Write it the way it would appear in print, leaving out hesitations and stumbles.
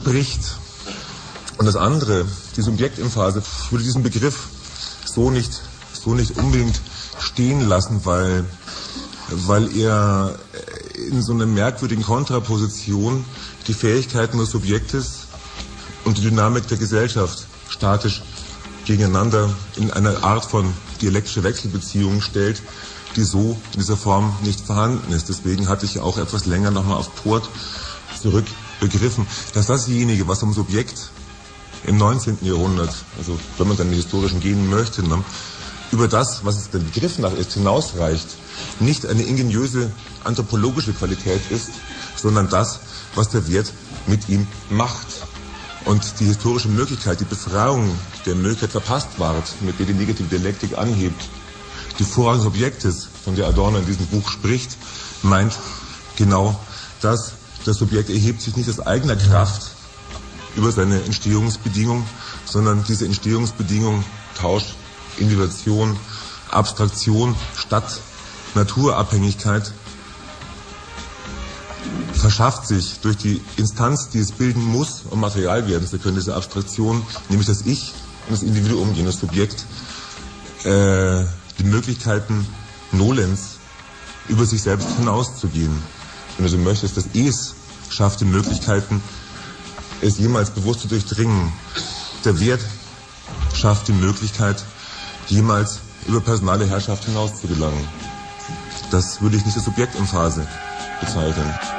spricht. Und das andere, die Subjektemphase, ich würde diesen Begriff so nicht unbedingt stehen lassen, weil er in so einer merkwürdigen Kontraposition die Fähigkeiten des Subjektes und die Dynamik der Gesellschaft statisch gegeneinander in einer Art von dialektischer Wechselbeziehung stellt, die so in dieser Form nicht vorhanden ist. Deswegen hatte ich auch etwas länger nochmal auf Port zurückbegriffen, dass dasjenige, was am Subjekt im 19. Jahrhundert, also wenn man dann in die historischen gehen möchte, über das, was es der Begriff nach ist, hinausreicht, nicht eine ingeniöse anthropologische Qualität ist, sondern das, was der Wert mit ihm macht. Und die historische Möglichkeit, die Befreiung der Möglichkeit verpasst ward, mit der die negative Dialektik anhebt, die Vorrang des Objektes, von der Adorno in diesem Buch spricht, meint genau das. Das Subjekt erhebt sich nicht aus eigener Kraft über seine Entstehungsbedingung, sondern diese Entstehungsbedingung tauscht Individuation, Abstraktion statt Naturabhängigkeit, verschafft sich durch die Instanz, die es bilden muss, um Material werden zu können, diese Abstraktion, nämlich das Ich und das Individuum, jenes Subjekt, die Möglichkeiten nolens über sich selbst hinauszugehen. Wenn du so möchtest, das Es schafft die Möglichkeiten, es jemals bewusst zu durchdringen. Der Wert schafft die Möglichkeit, jemals über personale Herrschaft hinaus zu gelangen. Das würde ich nicht als Subjektemphase bezeichnen.